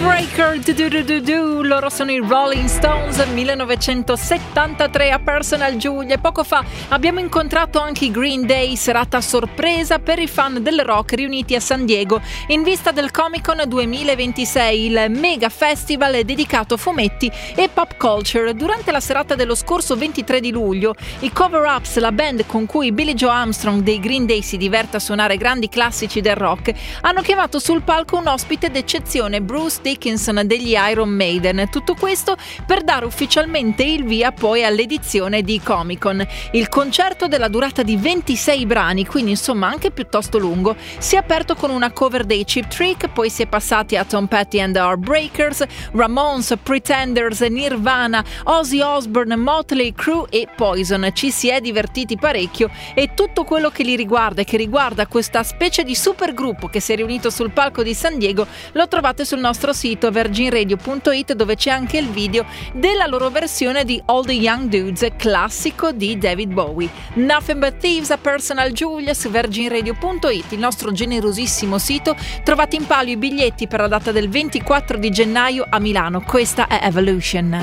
Breaker, loro sono i Rolling Stones, 1973 a Personal Julia. Poco fa abbiamo incontrato anche i Green Day, serata a sorpresa per i fan del rock riuniti a San Diego in vista del Comic Con 2026, il mega festival dedicato a fumetti e pop culture. Durante la serata dello scorso 23 di luglio, i Cover Ups, la band con cui Billie Joe Armstrong dei Green Day si diverte a suonare grandi classici del rock, hanno chiamato sul palco un ospite d'eccezione, Bruce Dickinson degli Iron Maiden. Tutto questo per dare ufficialmente il via poi all'edizione di Comic Con. Il concerto, della durata di 26 brani, quindi insomma anche piuttosto lungo, si è aperto con una cover dei Cheap Trick, poi si è passati a Tom Petty and the Heartbreakers, Ramones, Pretenders, Nirvana, Ozzy Osbourne, Motley Crue e Poison. Ci si è divertiti parecchio e tutto quello che li riguarda e che riguarda questa specie di supergruppo che si è riunito sul palco di San Diego lo trovate sul nostro sito virginradio.it, dove c'è anche il video della loro versione di All the Young Dudes, classico di David Bowie. Nothing But Thieves a Personal Julia su virginradio.it, il nostro generosissimo sito. Trovate in palio i biglietti per la data del 24 di gennaio a Milano. Questa è Evolution.